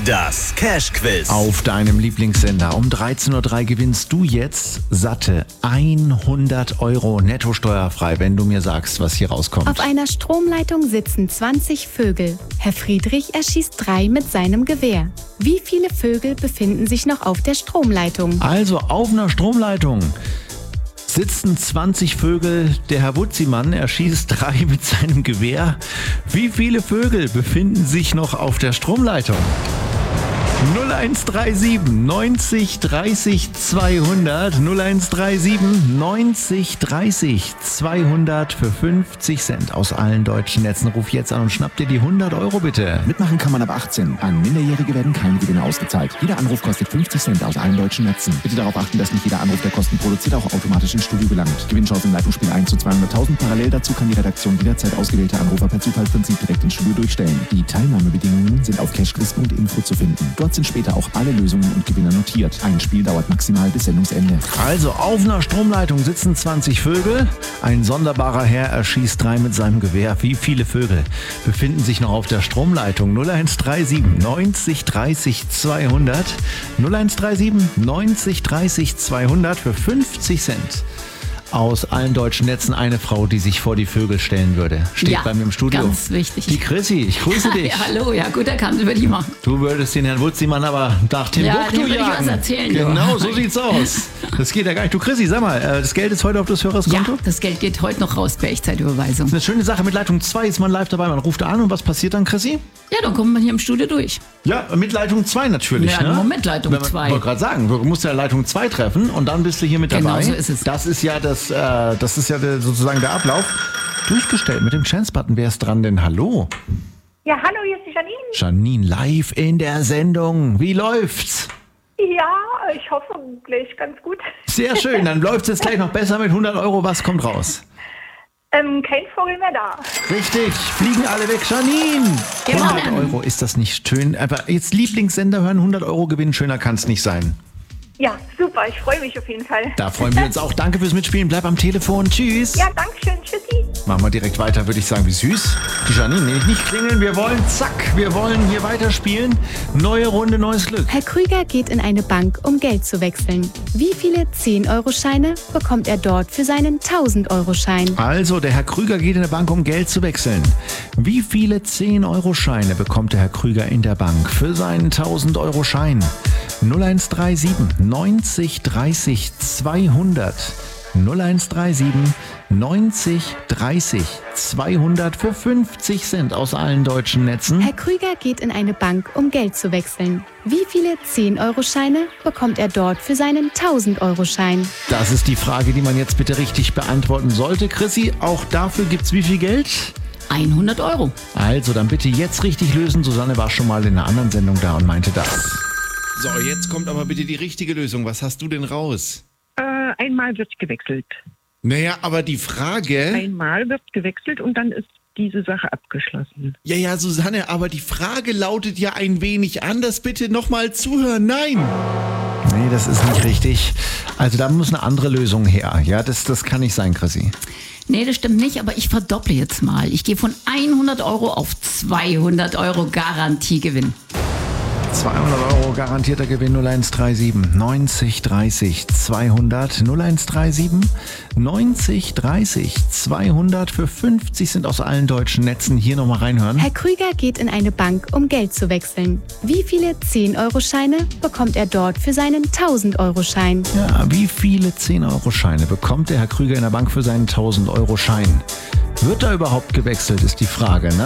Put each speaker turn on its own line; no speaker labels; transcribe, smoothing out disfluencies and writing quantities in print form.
Das Cash-Quiz.
Auf deinem Lieblingssender. Um 13.03 Uhr gewinnst du jetzt satte 100 Euro netto steuerfrei, wenn du mir sagst, was hier rauskommt.
Auf einer Stromleitung sitzen 20 Vögel. Herr Friedrich erschießt 3 mit seinem Gewehr. Wie viele Vögel befinden sich noch auf der Stromleitung?
Also auf einer Stromleitung sitzen 20 Vögel. Der Herr Wutzimann erschießt 3 mit seinem Gewehr. Wie viele Vögel befinden sich noch auf der Stromleitung? 0137 90 30 200 0137 90 30 200 für 50 Cent aus allen deutschen Netzen. Ruf jetzt an und schnapp dir die 100 Euro bitte.
Mitmachen kann man ab 18. An Minderjährige werden keine Gewinne ausgezahlt. Jeder Anruf kostet 50 Cent aus allen deutschen Netzen. Bitte darauf achten, dass nicht jeder Anruf, der Kosten produziert, auch automatisch ins Studio gelangt. Gewinnchance im Leitungsspiel 1 zu 200.000. Parallel dazu kann die Redaktion jederzeit ausgewählte Anrufer per Zufallsprinzip direkt ins Studio durchstellen. Die Teilnahmebedingungen sind auf cashquiz.info zu finden. Dort sind später auch alle Lösungen und Gewinner notiert. Ein Spiel dauert maximal bis Sendungsende.
Also auf einer Stromleitung sitzen 20 Vögel. Ein sonderbarer Herr erschießt 3 mit seinem Gewehr. Wie viele Vögel befinden sich noch auf der Stromleitung? 0137 90 30 200 0137 90 30 200 für 50 Cent. Aus allen deutschen Netzen eine Frau, die sich vor die Vögel stellen würde. Steht bei mir im Studio.
Ganz wichtig.
Die Chrissy, ich grüße dich.
Ja, hallo, ja gut erkannt, über die machen.
Du würdest den Herrn Wutzimann aber nach Timbuktu
dem würde ich
jagen.
was erzählen.
Genau, so sieht's aus. Das geht ja gar nicht. Du Chrissy, sag mal, das Geld ist heute auf das Hörerskonto?
Ja, das Geld geht heute noch raus per Echtzeitüberweisung.
Das ist eine schöne Sache. Mit Leitung 2 ist man live dabei. Man ruft an und was passiert dann, Chrissy?
Ja, dann kommt man hier im Studio durch.
Ja, mit Leitung 2 natürlich.
Ja,
ne?
Moment, Leitung 2.
Ich wollte gerade sagen, du musst ja Leitung 2 treffen und dann bist du hier mit dabei.
Genau, so ist es.
Das ist ja sozusagen der Ablauf. Durchgestellt mit dem Chance-Button. Wer ist dran denn? Hallo?
Ja, hallo, hier ist die Janine.
Janine, live in der Sendung. Wie läuft's?
Ja, ich hoffe gleich ganz gut.
Sehr schön, dann läuft's jetzt gleich noch besser mit 100 Euro. Was kommt raus?
Kein Vogel mehr da.
Richtig, fliegen alle weg. Janine! 100 Euro, ist das nicht schön? Aber jetzt Lieblingssender hören, 100 Euro gewinnen, schöner kann's nicht sein.
Ja, super, ich freue mich auf jeden Fall.
Da freuen wir uns auch. Danke fürs Mitspielen. Bleib am Telefon. Tschüss.
Ja, danke schön. Tschüssi.
Machen wir direkt weiter, würde ich sagen. Wie süß. Die Janine, nicht klingeln. Wir wollen, zack, wir wollen hier weiterspielen. Neue Runde, neues Glück.
Herr Krüger geht in eine Bank, um Geld zu wechseln. Wie viele 10-Euro-Scheine bekommt er dort für seinen 1000-Euro-Schein?
Also, der Herr Krüger geht in eine Bank, um Geld zu wechseln. Wie viele 10-Euro-Scheine bekommt der Herr Krüger in der Bank für seinen 1000-Euro-Schein? 0137 90 30 200 0137 90 30 200 für 50 Cent aus allen deutschen Netzen.
Herr Krüger geht in eine Bank, um Geld zu wechseln. Wie viele 10-Euro-Scheine bekommt er dort für seinen 1000-Euro-Schein?
Das ist die Frage, die man jetzt bitte richtig beantworten sollte. Chrissy, auch dafür gibt's wie viel Geld?
100 Euro.
Also, dann bitte jetzt richtig lösen. Susanne war schon mal in einer anderen Sendung da und meinte das. So, jetzt kommt aber bitte die richtige Lösung. Was hast du denn raus?
Einmal wird gewechselt.
Naja, aber die Frage...
Einmal wird gewechselt und dann ist diese Sache abgeschlossen.
Ja, Susanne, aber die Frage lautet ja ein wenig anders. Bitte nochmal zuhören. Nein! Nee, das ist nicht richtig. Also da muss eine andere Lösung her. Ja, das kann nicht sein, Chrissy.
Nee, das stimmt nicht, aber ich verdopple jetzt mal. Ich gehe von 100 Euro auf 200 Euro Garantiegewinn.
200 Euro garantierter Gewinn 0137 90 30 200 0137 90 30 200 für 50 sind aus allen deutschen Netzen. Hier nochmal reinhören.
Herr Krüger geht in eine Bank, um Geld zu wechseln. Wie viele 10-Euro-Scheine bekommt er dort für seinen 1000-Euro-Schein?
Ja, wie viele 10-Euro-Scheine bekommt der Herr Krüger in der Bank für seinen 1000-Euro-Schein? Wird da überhaupt gewechselt, ist die Frage, ne?